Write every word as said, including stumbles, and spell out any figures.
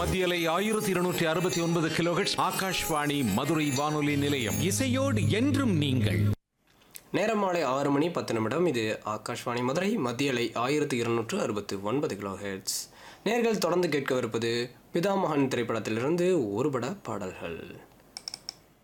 மத்தியலை ஆயிரத்தி இருநூற்றி அறுபத்தி ஒன்பது கிலோஹெர்ட்ஸ் ஆகாஷ்வாணி மதுரை வானொலி நிலையம். இசையோடு என்றும் நீங்கள். நேரம் மாலை ஆறு மணி பத்து நிமிடம். இது ஆகாஷ்வாணி மதுரை மத்தியலை ஆயிரத்தி இருநூற்று அறுபத்தி ஒன்பது கிலோஹெர்ட்ஸ். நேர்கள் தொடர்ந்து கேட்கவிருப்பது பிதாமகன் திரைப்படத்திலிருந்து ஒருபட பாடல்கள்.